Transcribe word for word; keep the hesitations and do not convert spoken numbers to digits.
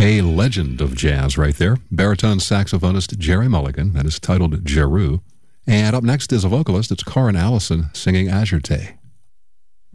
A legend of jazz right there. Baritone saxophonist Jerry Mulligan. That is titled Jeru. And up next is a vocalist. It's Corin Allison singing Azure Tay.